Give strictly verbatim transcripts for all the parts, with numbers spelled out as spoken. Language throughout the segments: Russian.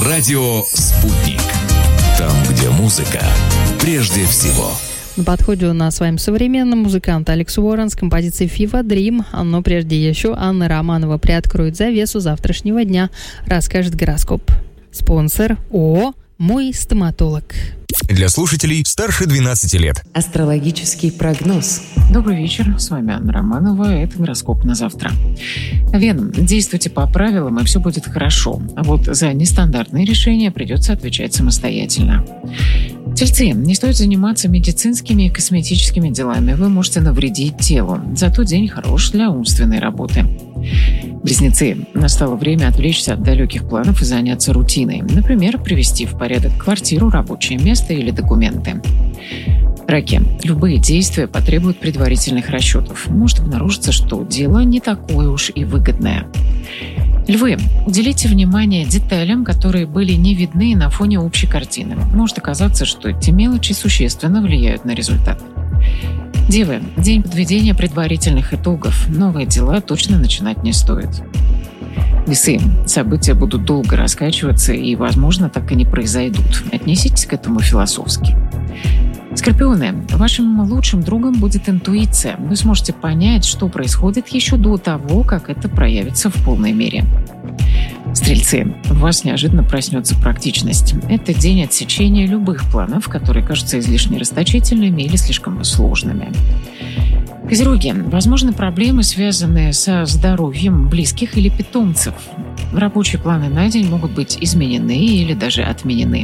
Радио «Спутник». Там, где музыка прежде всего. На подходе у нас с вами современный музыкант Алекс Уоррен с композицией «Fever Dream». Но прежде еще Анна Романова приоткроет завесу завтрашнего дня, расскажет гороскоп. Спонсор ООО «Мой стоматолог». Для слушателей старше двенадцати лет. Астрологический прогноз. Добрый вечер, с вами Анна Романова, это гороскоп на завтра. Вен, действуйте по правилам, и все будет хорошо. А вот за нестандартные решения придется отвечать самостоятельно. Тельцы, не стоит заниматься медицинскими и косметическими делами, вы можете навредить телу. Зато день хорош для умственной работы. Близнецы, настало время отвлечься от далеких планов и заняться рутиной. Например, привести в порядок квартиру, рабочее место или документы. Раки, любые действия потребуют предварительных расчетов. Может обнаружиться, что дело не такое уж и выгодное. Львы, уделите внимание деталям, которые были не видны на фоне общей картины. Может оказаться, что эти мелочи существенно влияют на результат. Девы, день подведения предварительных итогов. Новые дела точно начинать не стоит. Весы, события будут долго раскачиваться и, возможно, так и не произойдут. Отнеситесь к этому философски. Скорпионы, вашим лучшим другом будет интуиция. Вы сможете понять, что происходит еще до того, как это проявится в полной мере. Стрельцы, у вас неожиданно проснется практичность. Это день отсечения любых планов, которые кажутся излишне расточительными или слишком сложными. Козероги, возможны проблемы, связанные со здоровьем близких или питомцев. Рабочие планы на день могут быть изменены или даже отменены.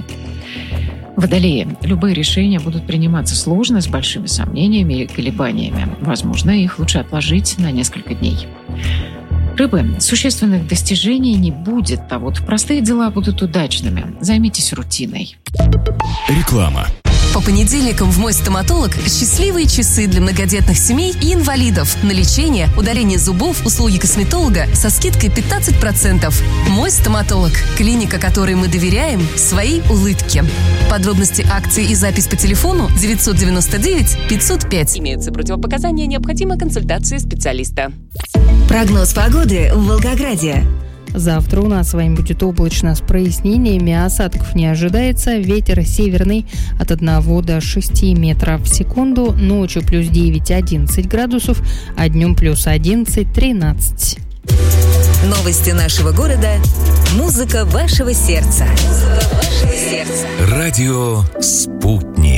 Водолеи, любые решения будут приниматься сложно, с большими сомнениями и колебаниями. Возможно, их лучше отложить на несколько дней. Рыбы, существенных достижений не будет, а вот простые дела будут удачными. Займитесь рутиной. Реклама. По понедельникам в «Мой стоматолог» счастливые часы для многодетных семей и инвалидов на лечение, удаление зубов, услуги косметолога со скидкой пятнадцать процентов. «Мой стоматолог» – клиника, которой мы доверяем своей улыбке. Подробности акции и запись по телефону девятьсот девяносто девять пятьсот пять. Имеются противопоказания, необходима консультация специалиста. Прогноз погоды в Волгограде. Завтра у нас с вами будет облачно с прояснениями, осадков не ожидается. Ветер северный от одного до шести метров в секунду. Ночью плюс девять-одиннадцать градусов, а днем плюс одиннадцать-тринадцать. Новости нашего города. Музыка вашего сердца. Музыка вашего сердца. Радио «Спутник».